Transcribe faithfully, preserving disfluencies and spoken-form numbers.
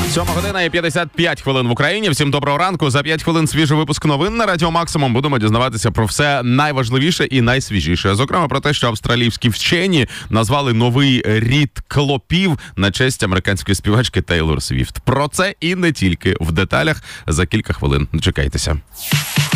Сьома година і п'ятдесят п'ять хвилин в Україні. Всім доброго ранку. За п'ять хвилин свіжий випуск новин на Радіо Максимум. Будемо дізнаватися про все найважливіше і найсвіжіше. Зокрема, про те, що австралійські вчені назвали новий рід клопів на честь американської співачки Тейлор Свіфт. Про це і не тільки в деталях за кілька хвилин. Дочекайтеся.